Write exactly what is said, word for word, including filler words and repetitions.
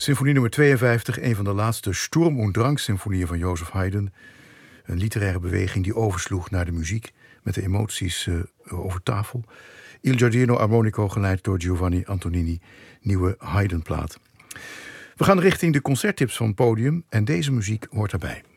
Symfonie nummer tweeënvijftig, een van de laatste Sturm und Drang-symfonieën van Joseph Haydn. Een literaire beweging die oversloeg naar de muziek met de emoties uh, over tafel. Il Giardino Armonico, geleid door Giovanni Antonini, nieuwe Haydn-plaat. We gaan richting de concerttips van het podium en deze muziek hoort daarbij.